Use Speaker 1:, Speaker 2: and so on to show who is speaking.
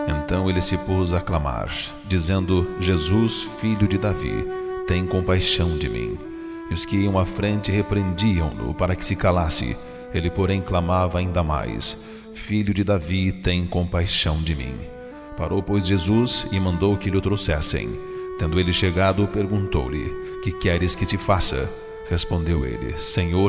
Speaker 1: Então ele se pôs a clamar, dizendo: Jesus, filho de Davi, tem compaixão de mim. E os que iam à frente repreendiam-no para que se calasse. Ele, porém, clamava ainda mais: Filho de Davi, tem compaixão de mim. Parou, pois, Jesus e mandou que lhe o trouxessem. Tendo ele chegado, perguntou-lhe: Que queres que te faça? Respondeu ele: Senhor,